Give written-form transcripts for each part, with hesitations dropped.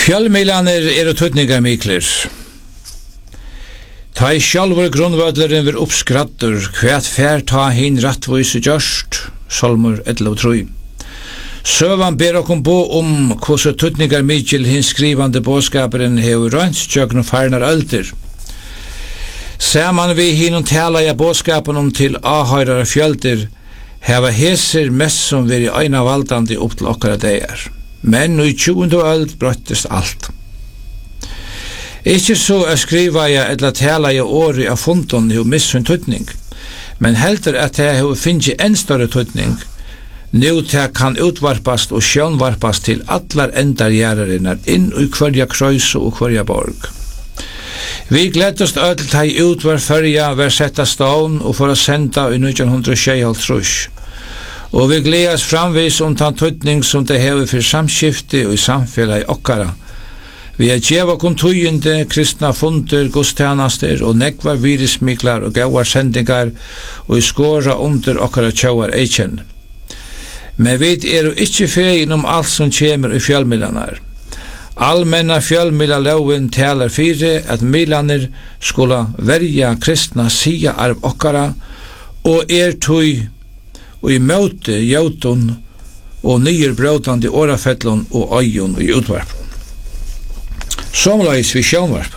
Fjölmiðlanir eru tutningarmiklir. Ta I sjálfur grunnvödleren vir uppskrattur, hvat fær ta hin rattvísu gjørst, Salmur 11:3. Søvan ber okkum bo hvordan tutningarmikil hin skrivande båskaperen hefur rønt tjögnum farnar öldir. Saman vi hinum tala ja båskapen til ahøyrare fjöldir, heva hesir mest som veri eina valdandi upp til okkara degar. Men i 20. öld brøttist alt. Ikke så skriva ja eller tala ja åri av fundon hef missun tutning, men heldur at det hef finnji enn større tutning, nu det kan utvarpast og sjónvarpast til allar endargjærarinnar inn i hverja krøysu og hverja borg. Vi gledast öll tæg utvar fyrja ver setta stån og for å senda i 1926. Og vi gledas framvis tan tutning som det hever for samskifti og i samfellet okkara. Vi djeva kontujende, kristna funder, gudstjenester og nekvar virismiklar og gauar sendingar og i skåra under okkara tjauar eikjen. Men vi ikkje fegin alt som kjemur i fjölmiðlanar. Allmenna fjölmiðlaloven talar fyrir at miðlanir skula verja kristna sia arv okkara og tøy og i møte jautun og nyer brøtandi årafellun og øyun og utvarp. Somleis vi sjónvarp.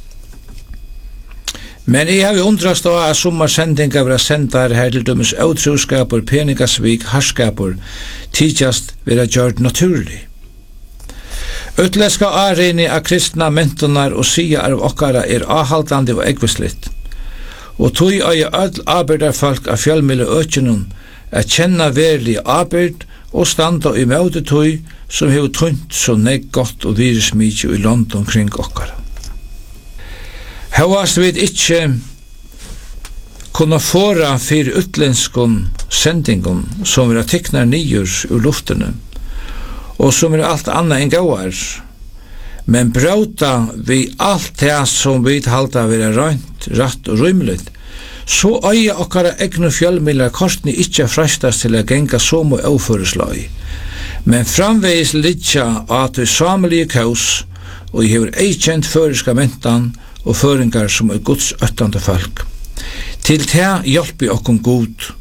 Men jeg har undrast av at sommar sendingar vera sendar her til dømes outruskapur, peningasvik, harskapur, tidjast vera gjørt naturlig. Utleska areini av kristna mentunar og sia av okkara ahaldandi og egvislitt. Og tøy öll arbeidarfolk av fjölmiðla økjenum at kjenna verlig arbeid og standa i møte tøy som hefur tunt så gott og virismykje i London kring okkara. Hevast vi ikkje kunna fåra fyrir utlenskun sendingun som vera tiknar nyur ur luftene og som alt anna enn gauar, men brauta vi alt det som vi halda vera rønt, ratt og rymligt, så øya okkara egnu fjölmiðlar kortni ikkje frestast til a genga somu óføreslagi, men framvegis litja at vi samelige kaus og hefur eikjent føriska mentan og føringar som Guds öttande folk. Til det hjelpi okkum Gud